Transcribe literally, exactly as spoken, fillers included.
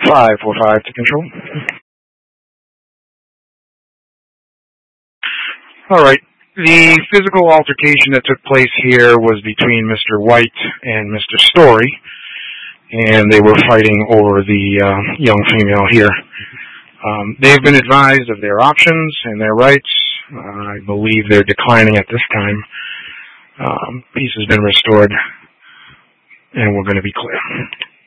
five four five to control. All right. The physical altercation that took place here was between Mister White and Mister Story, and they were fighting over the uh, young female here. Um, they've been advised of their options and their rights. Uh, I believe they're declining at this time. Um, peace has been restored, and we're going to be clear.